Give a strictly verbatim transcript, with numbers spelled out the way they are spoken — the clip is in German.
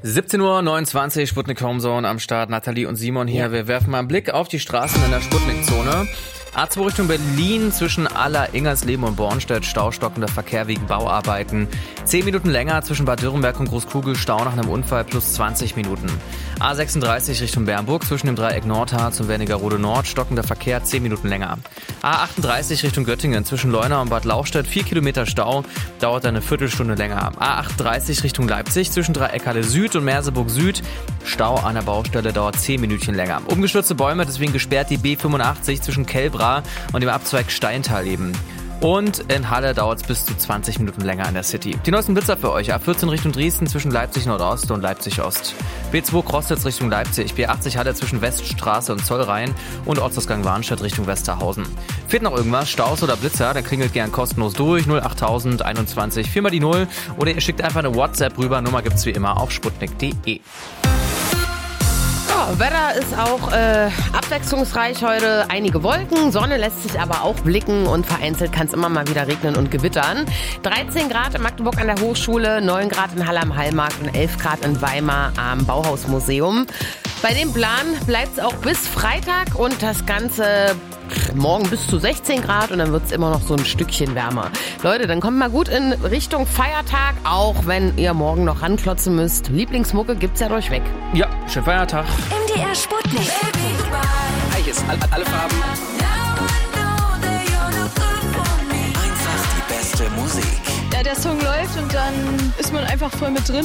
siebzehn Uhr neunundzwanzig, Sputnik Homezone am Start. Nathalie und Simon hier. Wir werfen mal einen Blick auf die Straßen in der Sputnik-Zone. A zwei Richtung Berlin zwischen Aller, Ingersleben und Bornstedt. Staustockender Verkehr wegen Bauarbeiten. zehn Minuten länger zwischen Bad Dürrenberg und Großkugel. Stau nach einem Unfall plus zwanzig Minuten. A sechsunddreißig Richtung Bernburg zwischen dem Dreieck Nordharz und Wernigerode Nord. Stockender Verkehr zehn Minuten länger. A achtunddreißig Richtung Göttingen zwischen Leuna und Bad Lauchstädt. vier Kilometer Stau. Dauert eine Viertelstunde länger. A achtunddreißig Richtung Leipzig zwischen Dreieckhalle Süd und Merseburg Süd. Stau an der Baustelle dauert zehn Minütchen länger. Umgestürzte Bäume, deswegen gesperrt die B fünfundachtzig zwischen Kellbra und dem Abzweig Steintal eben. Und in Halle dauert es bis zu zwanzig Minuten länger in der City. Die neuesten Blitzer für euch. A vierzehn Richtung Dresden zwischen Leipzig Nordost und Leipzig Ost. B zwei Crostitz Richtung Leipzig. B achtzig Halle zwischen Weststraße und Zollrhein. Und Ortsausgang Warnstedt Richtung Westerhausen. Fehlt noch irgendwas, Staus oder Blitzer, dann klingelt gern kostenlos durch. null acht null null einundzwanzig, vier mal die null. Oder ihr schickt einfach eine WhatsApp rüber. Nummer gibt's wie immer auf sputnik punkt de. Ja, Wetter ist auch äh, abwechslungsreich heute. Einige Wolken, Sonne lässt sich aber auch blicken und vereinzelt kann es immer mal wieder regnen und gewittern. dreizehn Grad in Magdeburg an der Hochschule, neun Grad in Halle am Hallmarkt und elf Grad in Weimar am Bauhausmuseum. Bei dem Plan bleibt es auch bis Freitag und das Ganze morgen bis zu sechzehn Grad und dann wird es immer noch so ein Stückchen wärmer. Leute, dann kommt mal gut in Richtung Feiertag, auch wenn ihr morgen noch ranklotzen müsst. Lieblingsmucke gibt's ja durchweg. Ja, schönen Feiertag. M D R Sputnik. Hi, hier ist alle, alle Farben. Einfach die beste Musik. Ja, der Song läuft und dann ist man einfach voll mit drin.